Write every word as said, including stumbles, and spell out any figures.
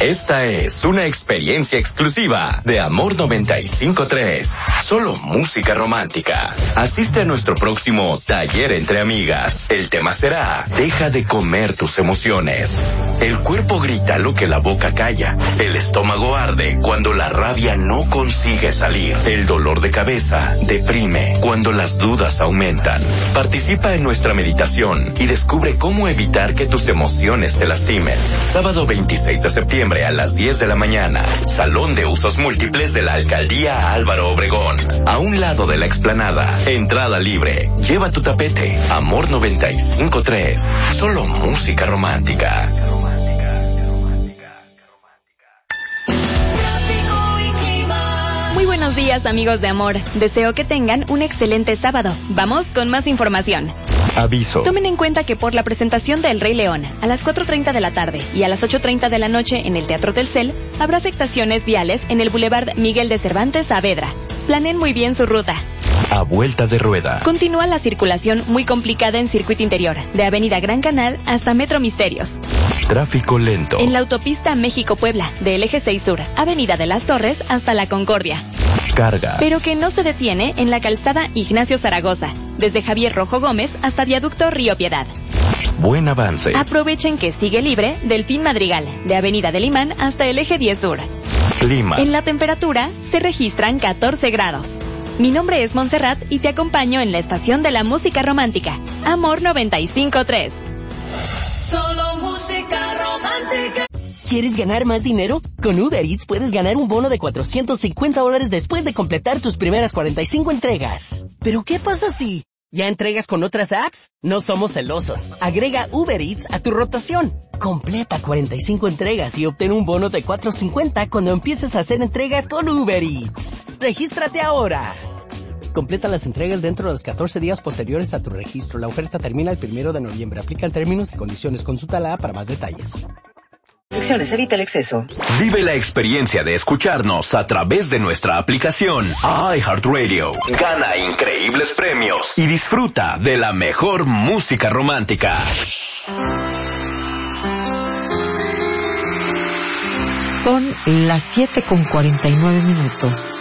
Esta es una experiencia exclusiva de Amor noventa y cinco punto tres. Solo música romántica. Asiste a nuestro próximo taller entre amigas. El tema será: deja de comer tus emociones. El cuerpo grita lo que la boca calla. El estómago arde cuando la rabia no consigue salir. El dolor de cabeza deprime cuando las dudas aumentan. Participa en nuestra meditación y descubre cómo evitar que tus emociones te lastimen. Sábado veintiséis de septiembre a las diez de la mañana. Salón de usos múltiples de la Alcaldía Álvaro Obregón. A un lado de la explanada. Entrada libre. Lleva tu tapete. Amor noventa y cinco punto tres. Solo música romántica. Muy buenos días, amigos de Amor. Deseo que tengan un excelente sábado. Vamos con más información. Aviso. Tomen en cuenta que por la presentación de El Rey León a las cuatro treinta de la tarde y a las ocho treinta de la noche en el Teatro Telcel, habrá afectaciones viales en el Boulevard Miguel de Cervantes Saavedra. Planeen muy bien su ruta. A vuelta de rueda. Continúa la circulación muy complicada en circuito interior, de Avenida Gran Canal hasta Metro Misterios. Tráfico lento. En la autopista México-Puebla, del Eje seis Sur, Avenida de las Torres hasta La Concordia. Carga. Pero que no se detiene en la calzada Ignacio Zaragoza, desde Javier Rojo Gómez hasta Viaducto Río Piedad. Buen avance. Aprovechen que sigue libre Delfín Madrigal, de Avenida del Imán hasta el Eje diez Sur. Clima. En la temperatura se registran catorce grados. Mi nombre es Montserrat y te acompaño en la estación de la música romántica, Amor noventa y cinco punto tres. Solo música romántica. ¿Quieres ganar más dinero? Con Uber Eats puedes ganar un bono de cuatrocientos cincuenta dólares después de completar tus primeras cuarenta y cinco entregas. ¿Pero qué pasa si ya entregas con otras apps? No somos celosos. Agrega Uber Eats a tu rotación. Completa cuarenta y cinco entregas y obtén un bono de cuatrocientos cincuenta cuando empieces a hacer entregas con Uber Eats. ¡Regístrate ahora! Completa las entregas dentro de los catorce días posteriores a tu registro. La oferta termina el primero de noviembre. Aplican términos y condiciones. Consulta la app para más detalles. Restricciones, evita el exceso. Vive la experiencia de escucharnos a través de nuestra aplicación iHeartRadio. Gana increíbles premios y disfruta de la mejor música romántica. Son las siete con cuarenta y nueve minutos.